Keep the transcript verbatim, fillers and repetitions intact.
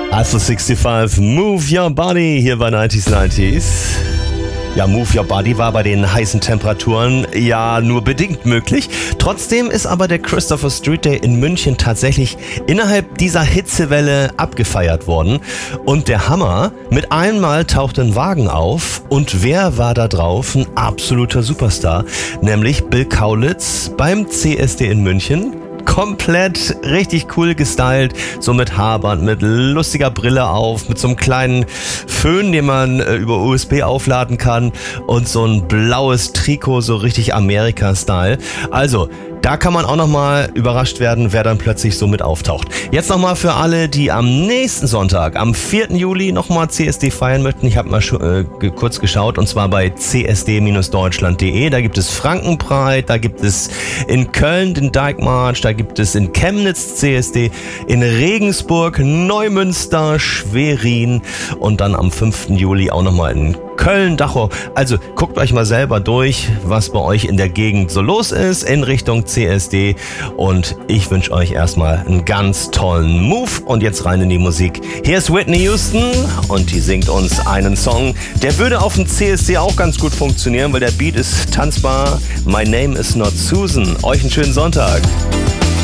Eiffel fünfundsechzig, Move Your Body hier bei neunzig neunzig. Ja, Move Your Body war bei den heißen Temperaturen ja nur bedingt möglich. Trotzdem ist aber der Christopher Street Day in München tatsächlich innerhalb dieser Hitzewelle abgefeiert worden. Und der Hammer, mit einmal taucht ein Wagen auf und wer war da drauf? Ein absoluter Superstar, nämlich Bill Kaulitz beim C S D in München. Komplett richtig cool gestylt, so mit Haarband, mit lustiger Brille auf, mit so einem kleinen Föhn, den man äh, über U S B aufladen kann und so ein blaues Trikot, so richtig Amerika-Style. Also, da kann man auch nochmal überrascht werden, wer dann plötzlich so mit auftaucht. Jetzt nochmal für alle, die am nächsten Sonntag, am vierten Juli, nochmal C S D feiern möchten. Ich habe mal äh, kurz geschaut und zwar bei c s d Deutschland punkt de. Da gibt es Frankenpride, da gibt es in Köln den Dyke March, da gibt es in Chemnitz C S D, in Regensburg, Neumünster, Schwerin und dann am fünften Juli auch nochmal in Köln, Dachau. Also guckt euch mal selber durch, was bei euch in der Gegend so los ist in Richtung C S D. Und ich wünsche euch erstmal einen ganz tollen Move. Und jetzt rein in die Musik. Hier ist Whitney Houston und die singt uns einen Song. Der würde auf dem C S D auch ganz gut funktionieren, weil der Beat ist tanzbar. My Name is not Susan. Euch einen schönen Sonntag.